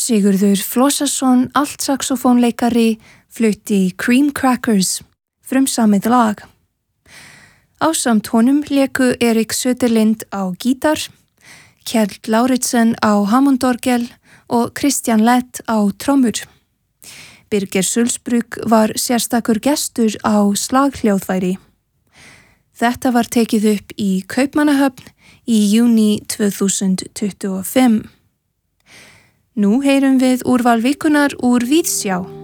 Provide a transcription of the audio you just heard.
Sigurður Flossason, altsaxofónleikari, flutti Cream Crackers, frumsamið lag. Ásamt honum léku Erik Söderlind á gítar, Kjell Lauritsen á hammondorgel og Christian Lett á trommur. Birgir Sulzbrugg var sérstakur gestur á slaghljóðfæri. Þetta var tekið upp í Kaupmannahöfn í júní 2025. Nú heyrum við úrval vikunar úr Víðsjá.